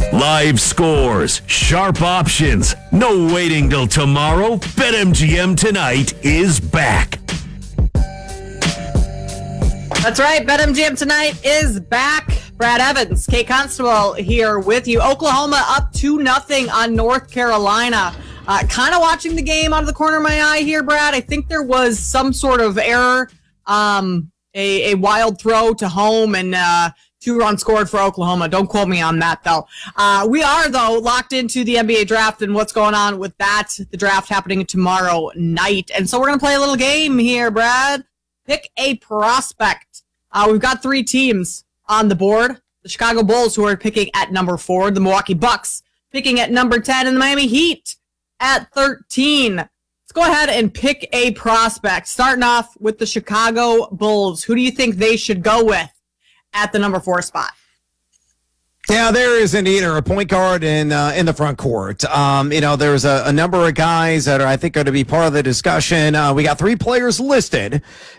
Live scores, sharp options, no waiting till tomorrow. BetMGM Tonight is back. That's right. BetMGM Tonight is back. Brad Evans, Kate Constable here with you. Oklahoma up 2-0 on North Carolina. Kind of watching the game out of the corner of my eye here, Brad. I think there was some sort of error, a wild throw to home, and 2 runs scored for Oklahoma. Don't quote me on that, though. We are, though, locked into the NBA draft and what's going on with that. The draft happening tomorrow night. And so we're going to play a little game here, Brad. Pick a prospect. We've got 3 teams on the board. The Chicago Bulls, who are picking at number 4. The Milwaukee Bucks picking at number 10. And the Miami Heat at 13. Let's go ahead and pick a prospect. Starting off with the Chicago Bulls. Who do you think they should go with at the number 4 spot? Yeah, there is indeed a point guard in the front court. There's a number of guys that are, I think, going to be part of the discussion. We got 3 players listed